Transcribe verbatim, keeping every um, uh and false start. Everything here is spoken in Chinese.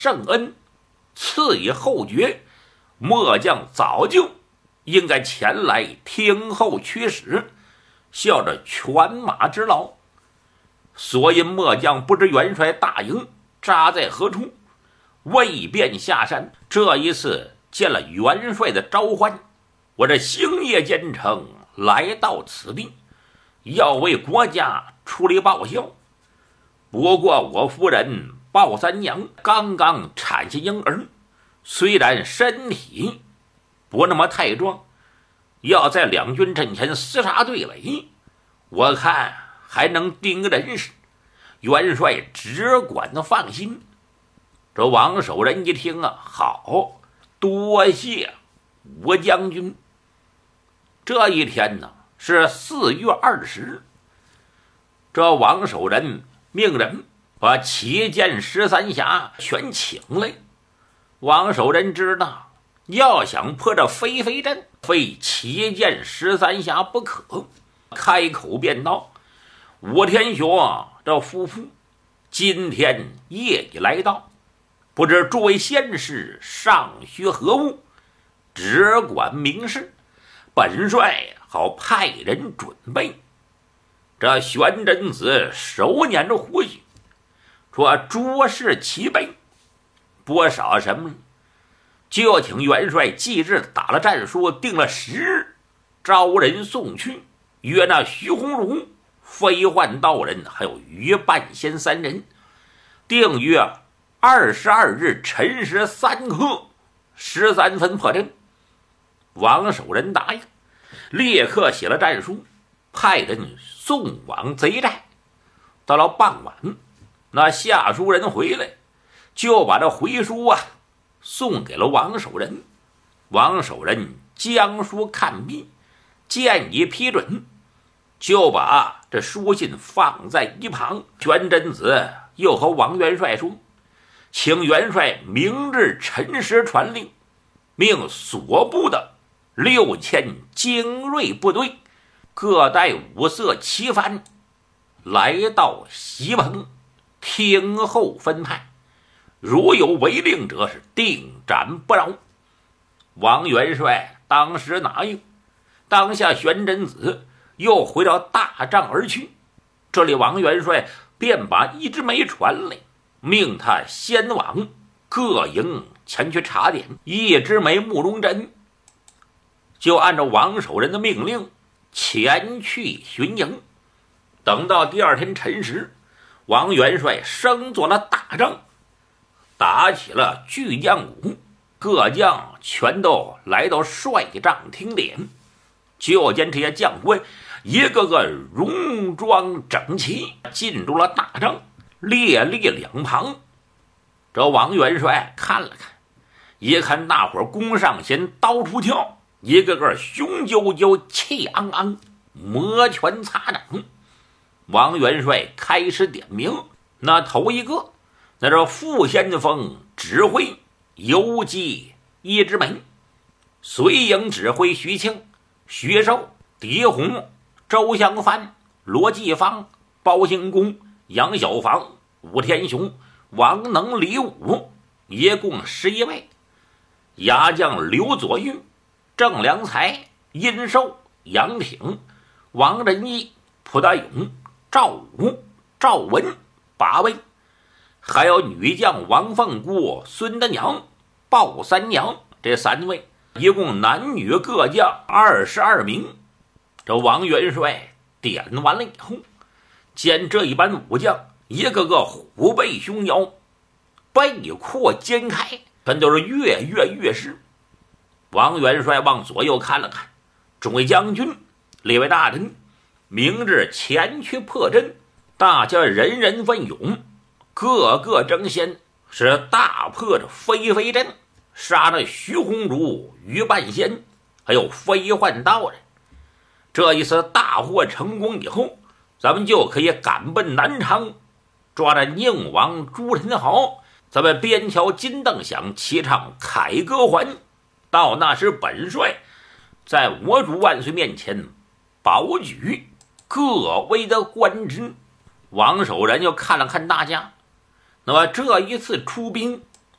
圣恩，赐以后爵，末将早就应该前来听候驱使，效着犬马之劳。所因末将不知元帅大营扎在何处，未便下山。这一次见了元帅的召唤，我这星夜兼程来到此地，要为国家出力报效。不过我夫人鲍三娘刚刚产下婴儿，虽然身体不那么太壮，要在两军阵前厮杀对垒，我看还能定个人事。元帅只管的放心。这王守仁一听啊，好，多谢吴将军。这一天呢是四月二十，这王守仁命人把旗舰十三峡全请来。王守仁知道，要想破这飞飞阵，非旗舰十三峡不可。开口便道：武天雄这夫妇今天夜已来到，不知诸位先士尚需何物，只管明示，本帅好派人准备。这玄真子手捻着胡须，说诸事齐备，不少什么，就请元帅即日打了战书，定了时日，招人送去，约那徐鸿儒、飞幻道人还有于半仙三人，定约二十二日辰时三刻十三分破阵。王守仁答应，立刻写了战书，派人送往贼寨。到了傍晚，那下书人回来，就把这回书啊送给了王守仁。王守仁将书看毕，建议批准，就把这书信放在一旁。玄真子又和王元帅说，请元帅明日辰时传令，命所部的六千精锐部队各带五色旗幡来到席棚听候分派，如有违令者是定斩不饶。王元帅当时答应。当下玄真子又回到大帐而去，这里王元帅便把一枝梅传来，命他先往各营前去查点。一枝梅、慕容真就按照王守仁的命令前去巡营。等到第二天辰时，王元帅升做了大帐，打起了巨将鼓，各将全都来到帅帐听点。就见这些将官一个个戎装整齐，进入了大帐，列立两旁。这王元帅看了看，一看大伙弓上弦，刀出鞘，一个个雄赳赳，气昂昂，摩拳擦掌。王元帅开始点名，那头一个，那是副先锋指挥游击一枝梅，随营指挥徐庆、徐寿、狄洪、周香帆、罗继芳、包兴公、杨小房、武天雄、王能、李武，一共十一位。牙将刘左玉、郑良才、殷寿、杨挺、王仁义、蒲大勇、赵武、赵文八位，还有女将王凤姑、孙德娘、鲍三娘这三位，一共男女各将二十二名。这王元帅点完了以后，见这一班武将一个个虎背熊腰，背阔肩开，全都是跃跃欲试。王元帅往左右看了看，众位将军、列位大人，明日前去破阵，大家人人奋勇，个个争先，是大破着飞飞阵，杀了徐鸿儒、于半仙还有飞幻道人。这一次大获成功以后，咱们就可以赶奔南昌，抓着宁王朱宸濠，咱们边敲金凳响，齐唱凯歌还。到那时本帅在我主万岁面前保举各位的官职。王守仁又看了看大家，那么这一次出兵